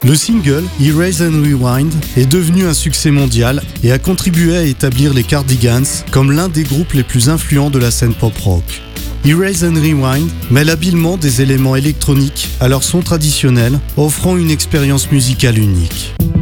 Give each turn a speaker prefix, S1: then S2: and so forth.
S1: Le single Erase and Rewind est devenu un succès mondial et a contribué à établir les Cardigans comme l'un des groupes les plus influents de la scène pop-rock. Erase and Rewind mêle habilement des éléments électroniques à leur son traditionnel, offrant une expérience musicale unique.